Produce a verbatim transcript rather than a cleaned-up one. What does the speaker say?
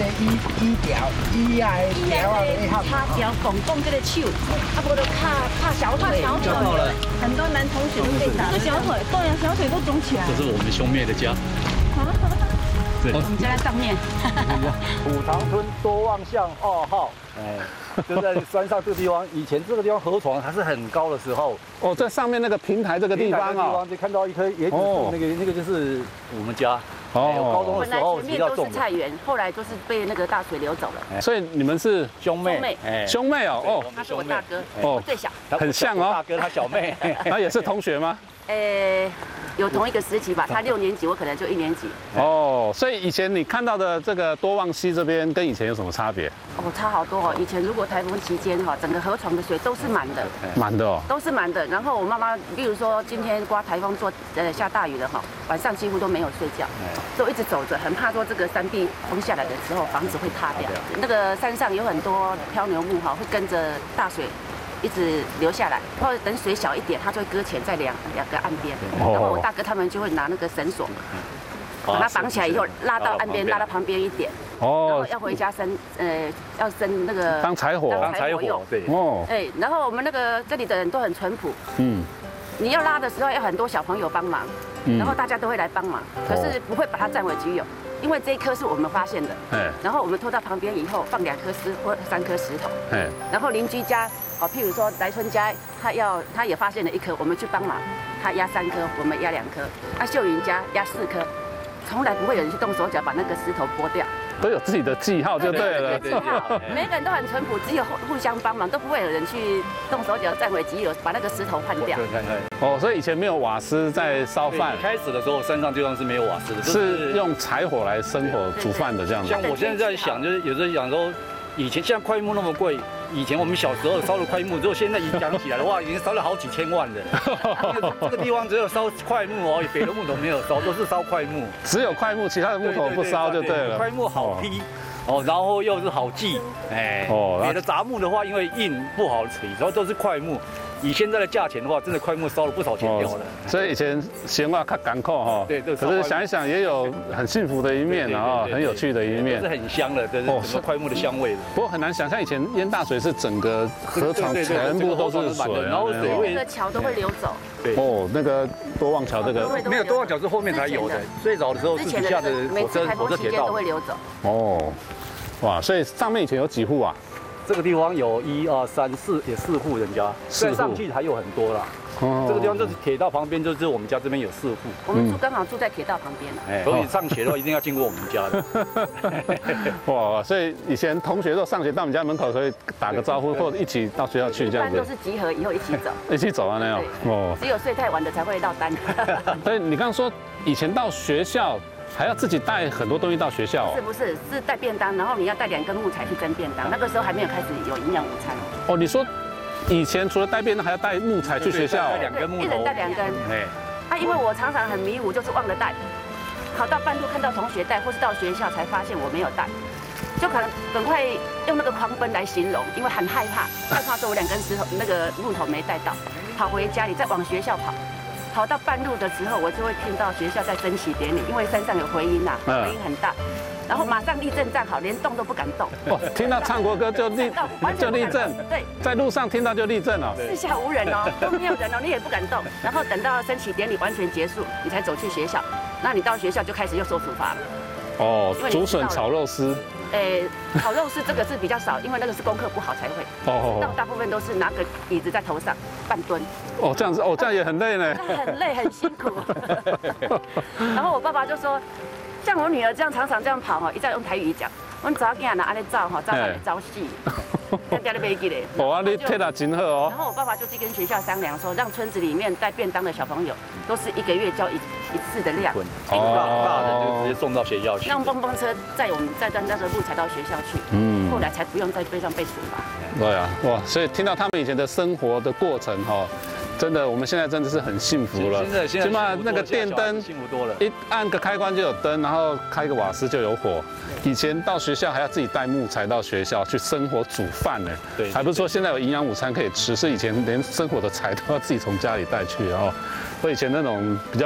衣衣条、衣啊条啊， 擦条拱拱这个手，啊，不就怕怕小腿，小腿了。很多男同学都被打。这个小腿，对呀，小腿都肿起来。 这是我们兄妹的家。对， 我们家在上面。 虎塘村多望巷二号，哎，就在山上这个地方。以前这个地方河床还是很高的时候， 哦，在上面那个平台这个地方啊， 就看到一棵椰子树，那个那个就是我们家。哦，高中的时候前面都是菜园，后来都是被那个大水流走了。 所以你们是兄妹， 兄妹哦，哦， 他是我大哥，哦，最小， 很像哦， 大哥他小妹， 他也是同学吗？ 呃，有同一个时期吧，他六年级，我可能就一年级。 哦，所以以前你看到的这个多望溪这边跟以前有什么差别？ 哦，差好多哦。以前如果台风期间哈，整个河床的水都是满的， 满的哦， 都是满的。然后我妈妈，例如说今天刮台风做呃下大雨了哈，晚上几乎都没有睡觉，就一直走着，很怕说这个山壁崩下来的时候房子会塌掉。那个山上有很多漂流木哈，会跟着大水一直流下来，然后等水小一点，它就会搁浅在两两个岸边，然后我大哥他们就会拿那个绳索，把它绑起来以后拉到岸边，拉到旁边一点，哦，然后要回家生，呃，要生那个当柴火， 当柴火用，对， 哦， 哎，然后我们那个这里的人都很淳朴，嗯，你要拉的时候要很多小朋友帮忙，然后大家都会来帮忙，可是不会把它占为己有。因为这一颗是我们发现的，哎，然后我们拖到旁边以后放两颗石或三颗石头，哎，然后邻居家，哦，譬如说来春家，他要他也发现了一颗，我们去帮忙，他压三颗，我们压两颗，那秀云家压四颗，从来不会有人去动手脚把那个石头剥掉， 都有自己的记号就对了， 记号，每个人都很淳朴，只有互相帮忙，都不会有人去动手脚占为己有，把那个石头换掉。 哦，所以以前没有瓦斯在烧饭。 一开始的时候，山上地方是没有瓦斯的， 是用柴火来生火煮饭的这样子。 像我现在在想，就是有时候想说，以前现在快木那么贵，以前我们小时候烧的快木，如果现在一讲起来的话，已经烧了好几千万了。这个地方只有烧快木哦，别的木头没有烧，都是烧快木。 只有快木，其他的木头不烧就对了。 快木好劈。哦，然后又是好记，哎，哦，别的杂木的话，因为硬不好取，然后都是快木。以现在的价钱的话，真的快木烧了不少钱掉了。 所以以前闲话看港口哈，对对。可是想一想，也有很幸福的一面，然后很有趣的一面， 是很香的，这是整个快木的香味。 不过很难想象，以前淹大水是整个河床全部都是水， 然后水位，那个桥都会流走。 对哦，那个多望桥这个没有多望桥是后面才有的，最早的时候是底下的火车火车铁道都会流走。 哦，哇，所以上面以前有几户啊？ 这个地方有一二三四，也四户人家，再上去还有很多啦。哦，这个地方就是铁道旁边，就是我们家这边有四户。 我们住刚好住在铁道旁边了。 哎，所以上学的话一定要经过我们家的。哇，所以以前同学都上学到我们家门口，可以打个招呼，或者一起到学校去这样子。 一般都是集合以后一起走。 一起走啊那样。 哦。只有睡太晚的才会落单。 所以你刚刚说以前到学校。还要自己带很多东西到学校、哦？ 是不是？是带便当，然后你要带两根木材去蒸便当。那个时候还没有开始有营养午餐。 哦，你说以前除了带便当，还要带木材去学校、哦？ 两根木头， 一人带两根。哎，啊，因为我常常很迷糊，就是忘了带。考到半路看到同学带，或是到学校才发现我没有带，就可能赶快用那个狂奔来形容，因为很害怕，害怕说我两根石头那个木头没带到，跑回家里再往学校跑。跑到半路的时候，我就会听到学校在升旗典礼，因为山上有回音呐、啊，回音很大，然后马上立正站好，连动都不敢动。 哦，听到唱国歌就立就立正， 对， 在路上听到就立正了。 四下无人哦，都没有人哦，你也不敢动。然后等到升旗典礼完全结束，你才走去学校。那你到学校就开始又受处罚了。 哦，竹笋炒肉丝。 诶，烤肉是这个是比较少，因为那个是功课不好才会。哦，大大部分都是拿个椅子在头上半蹲。 哦，这样子哦，这样也很累呢。 很累，很辛苦。然后我爸爸就说，像我女儿这样常常这样跑哈，一再用台语讲，我们早囝拿安尼走哈，走来走死，这家里没记嘞。 哦，啊，你体力真好哦。 然后我爸爸就去跟学校商量说，让村子里面带便当的小朋友，都是一个月交一一次的量。 哦，大人就直接送到学校去。 让蹦蹦车载我们载到那个路才到学校去。嗯。后来才不用在背上被处罚。 对啊，哇！所以听到他们以前的生活的过程哈。真的，我们现在真的是很幸福了。 现在现在， 起码那个电灯幸福多了， 一按个开关就有灯，然后开个瓦斯就有火。以前到学校还要自己带木材到学校去生火煮饭呢。对，还不是说现在有营养午餐可以吃，是以前连生火的材都要自己从家里带去哦。所以以前那种比较。